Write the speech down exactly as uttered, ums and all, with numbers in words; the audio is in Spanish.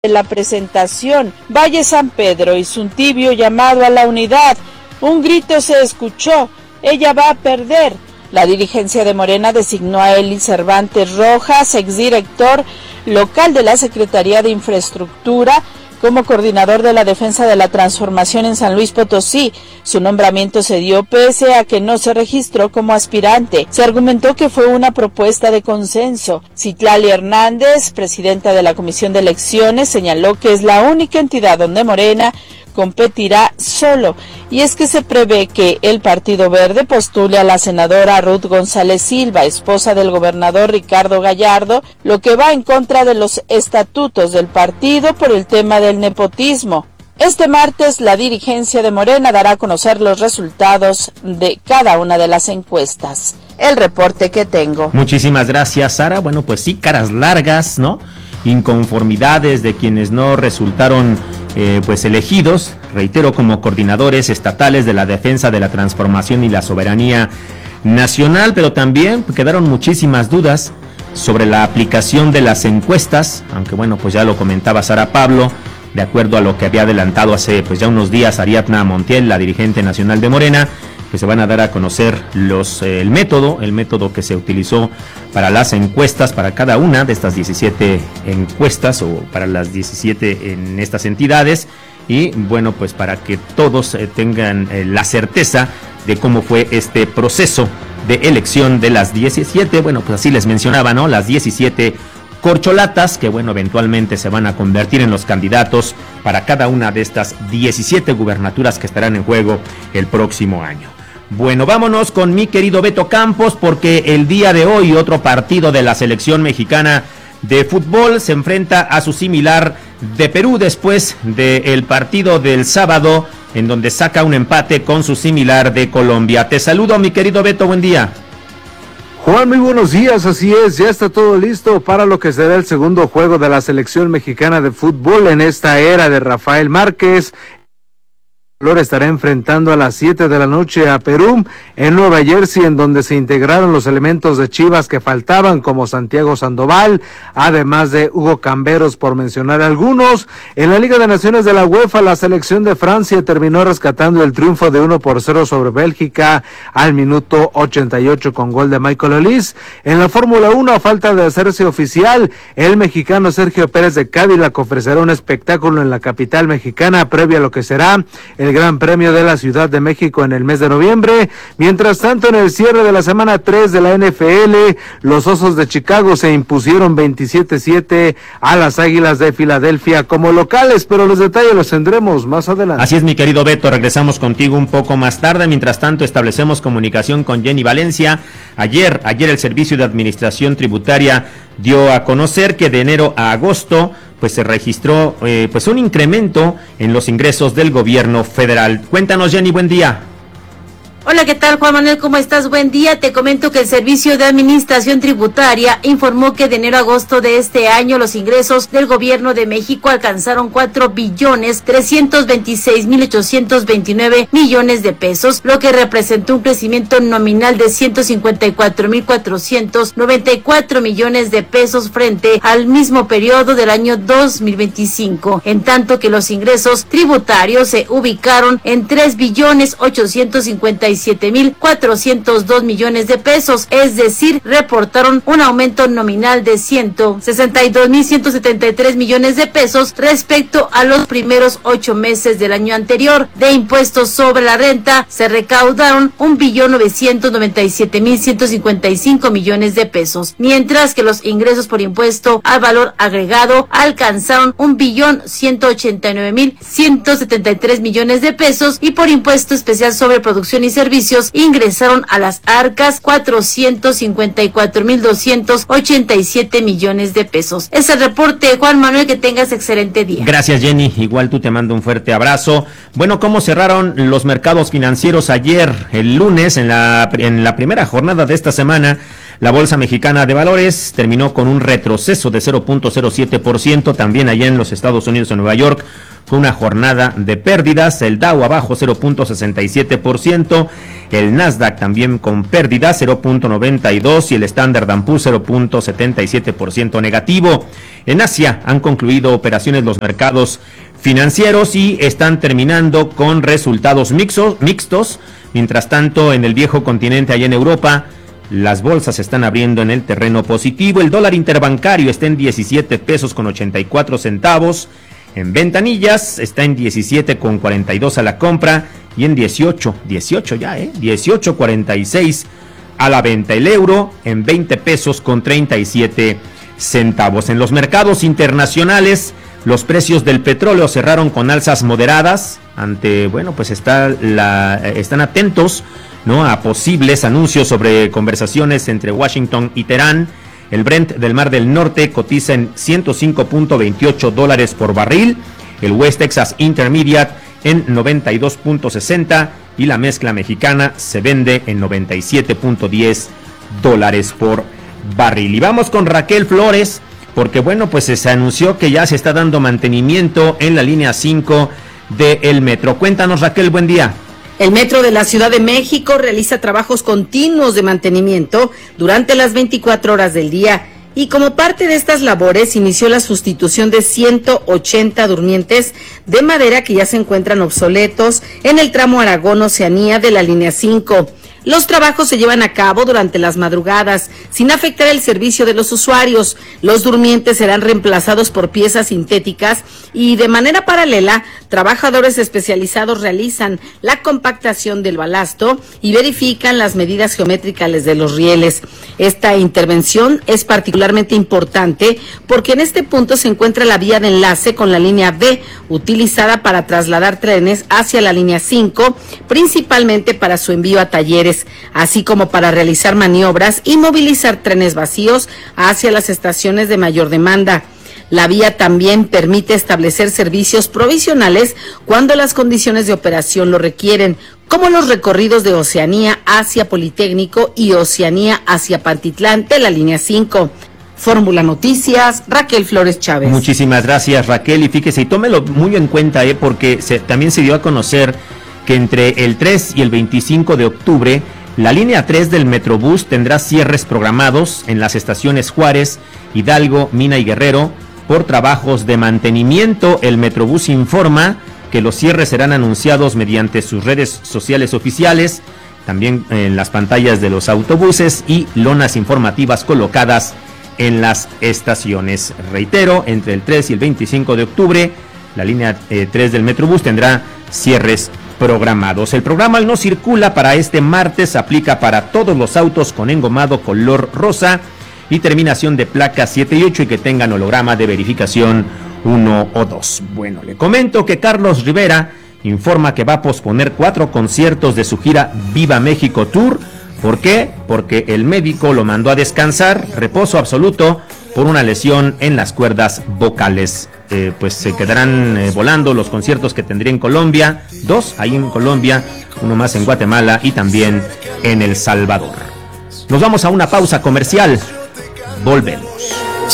de la presentación. Valle San Pedro hizo un tibio llamado a la unidad. Un grito se escuchó: ella va a perder. La dirigencia de Morena designó a Eli Cervantes Rojas, exdirector local de la Secretaría de Infraestructura, como coordinador de la defensa de la transformación en San Luis Potosí. Su nombramiento se dio pese a que no se registró como aspirante. Se argumentó que fue una propuesta de consenso. Citlali Hernández, presidenta de la Comisión de Elecciones, señaló que es la única entidad donde Morena competirá solo, y es que se prevé que el Partido Verde postule a la senadora Ruth González Silva, esposa del gobernador Ricardo Gallardo, lo que va en contra de los estatutos del partido por el tema del nepotismo. Este martes la dirigencia de Morena dará a conocer los resultados de cada una de las encuestas. El reporte que tengo. Muchísimas gracias, Sara. Bueno, pues sí, caras largas, ¿no? Inconformidades de quienes no resultaron eh, pues elegidos, reitero, como coordinadores estatales de la defensa de la transformación y la soberanía nacional, pero también quedaron muchísimas dudas sobre la aplicación de las encuestas, aunque bueno, pues ya lo comentaba Sara Pablo, de acuerdo a lo que había adelantado hace pues ya unos días Ariadna Montiel, la dirigente nacional de Morena, que se van a dar a conocer los eh, el método, el método que se utilizó para las encuestas, para cada una de estas diecisiete encuestas, o para las diecisiete en estas entidades, y bueno, pues para que todos eh, tengan eh, la certeza de cómo fue este proceso de elección de las diecisiete, bueno, pues así les mencionaba, ¿no? Las diecisiete corcholatas que, bueno, eventualmente se van a convertir en los candidatos para cada una de estas diecisiete gubernaturas que estarán en juego el próximo año. Bueno, vámonos con mi querido Beto Campos, porque el día de hoy otro partido de la selección mexicana de fútbol se enfrenta a su similar de Perú después del partido del sábado, en donde saca un empate con su similar de Colombia. Te saludo, mi querido Beto, buen día. Juan, muy buenos días, así es, ya está todo listo para lo que será el segundo juego de la selección mexicana de fútbol en esta era de Rafael Márquez. Estará enfrentando a las siete de la noche a Perú en Nueva Jersey, en donde se integraron los elementos de Chivas que faltaban, como Santiago Sandoval, además de Hugo Camberos, por mencionar algunos. En la Liga de Naciones de la UEFA, la selección de Francia terminó rescatando el triunfo de uno por cero sobre Bélgica al minuto ochenta y ocho con gol de Michael Olise. En la Fórmula uno, a falta de hacerse oficial, el mexicano Sergio Pérez de Cadillac ofrecerá un espectáculo en la capital mexicana previo a lo que será el Gran Premio de la Ciudad de México en el mes de noviembre. Mientras tanto, en el cierre de la semana tres de la N F L, los Osos de Chicago se impusieron veintisiete siete a las Águilas de Filadelfia como locales, pero los detalles los tendremos más adelante. Así es, mi querido Beto, regresamos contigo un poco más tarde. Mientras tanto, establecemos comunicación con Jenny Valencia. Ayer, ayer el Servicio de Administración Tributaria dio a conocer que de enero a agosto pues se registró eh, pues un incremento en los ingresos del gobierno federal. Cuéntanos, Jenny, buen día. Hola, ¿qué tal, Juan Manuel? ¿Cómo estás? Buen día. Te comento que el Servicio de Administración Tributaria informó que de enero a agosto de este año los ingresos del Gobierno de México alcanzaron cuatro billones trescientos veintiséis mil ochocientos veintinueve millones de pesos, lo que representó un crecimiento nominal de ciento cincuenta y cuatro mil cuatrocientos noventa y cuatro millones de pesos frente al mismo periodo del año dos mil veinticinco, en tanto que los ingresos tributarios se ubicaron en tres billones ochocientos cincuenta y siete mil cuatrocientos dos millones de pesos, es decir, reportaron un aumento nominal de ciento sesenta y dos mil ciento setenta y tres millones de pesos respecto a los primeros ocho meses del año anterior. De impuestos sobre la renta se recaudaron un billón novecientos noventa y siete mil ciento cincuenta y cinco millones de pesos, mientras que los ingresos por impuesto al valor agregado alcanzaron un billón ciento ochenta y nueve mil ciento setenta y tres millones de pesos, y por impuesto especial sobre producción y servicios ingresaron a las arcas cuatrocientos cincuenta y cuatro mil doscientos ochenta y siete millones de pesos. Es el reporte, Juan Manuel, que tengas excelente día. Gracias, Jenny, igual tú, te mando un fuerte abrazo. Bueno, ¿cómo cerraron los mercados financieros ayer, el lunes, en la, en la primera jornada de esta semana? La Bolsa Mexicana de Valores terminó con un retroceso de cero punto cero siete por ciento, también allá en los Estados Unidos, en Nueva York, fue una jornada de pérdidas. El Dow abajo cero punto sesenta y siete por ciento, el Nasdaq también con pérdidas cero punto noventa y dos por ciento y el Standard and Poor's cero punto setenta y siete por ciento negativo. En Asia han concluido operaciones los mercados financieros y están terminando con resultados mixos, mixtos. Mientras tanto, en el viejo continente, allá en Europa, las bolsas se están abriendo en el terreno positivo. El dólar interbancario está en diecisiete pesos con ochenta y cuatro centavos. En ventanillas está en diecisiete con cuarenta y dos a la compra y en dieciocho, dieciocho ya, ¿eh? dieciocho cuarenta y seis a la venta. El euro en veinte pesos con treinta y siete centavos. En los mercados internacionales, los precios del petróleo cerraron con alzas moderadas ante, bueno, pues está la, están atentos, ¿no?, a posibles anuncios sobre conversaciones entre Washington y Teherán. El Brent del Mar del Norte cotiza en ciento cinco punto veintiocho dólares por barril, el West Texas Intermediate en noventa y dos punto sesenta y la mezcla mexicana se vende en noventa y siete punto diez dólares por barril. Y vamos con Raquel Flores, porque bueno, pues se anunció que ya se está dando mantenimiento en la línea cinco del metro. Cuéntanos, Raquel, buen día. El Metro de la Ciudad de México realiza trabajos continuos de mantenimiento durante las veinticuatro horas del día y como parte de estas labores inició la sustitución de ciento ochenta durmientes de madera que ya se encuentran obsoletos en el tramo Aragón-Oceanía de la línea cinco. Los trabajos se llevan a cabo durante las madrugadas, sin afectar el servicio de los usuarios. Los durmientes serán reemplazados por piezas sintéticas y de manera paralela, trabajadores especializados realizan la compactación del balasto y verifican las medidas geométricas de los rieles. Esta intervención es particularmente importante porque en este punto se encuentra la vía de enlace con la línea B, utilizada para trasladar trenes hacia la línea cinco, principalmente para su envío a talleres, así como para realizar maniobras y movilizar trenes vacíos hacia las estaciones de mayor demanda. La vía también permite establecer servicios provisionales cuando las condiciones de operación lo requieren, como los recorridos de Oceanía hacia Politécnico y Oceanía hacia Pantitlán de la línea cinco. Fórmula Noticias, Raquel Flores Chávez. Muchísimas gracias, Raquel, y fíjese, y tómelo muy en cuenta, eh, porque se, también se dio a conocer que entre el tres y el veinticinco de octubre, la línea tres del Metrobús tendrá cierres programados en las estaciones Juárez, Hidalgo, Mina y Guerrero por trabajos de mantenimiento. El Metrobús informa que los cierres serán anunciados mediante sus redes sociales oficiales, también en las pantallas de los autobuses y lonas informativas colocadas en las estaciones. Reitero, entre el tres y el veinticinco de octubre, la línea eh, tres del Metrobús tendrá cierres programados. El programa No Circula para este martes aplica para todos los autos con engomado color rosa y terminación de placa siete y ocho y que tengan holograma de verificación uno o dos. Bueno, le comento que Carlos Rivera informa que va a posponer cuatro conciertos de su gira Viva México Tour. ¿Por qué? Porque el médico lo mandó a descansar, reposo absoluto, por una lesión en las cuerdas vocales. Eh, pues se quedarán eh, volando los conciertos que tendría en Colombia, dos ahí en Colombia, uno más en Guatemala y también en El Salvador. Nos vamos a una pausa comercial. Volvemos.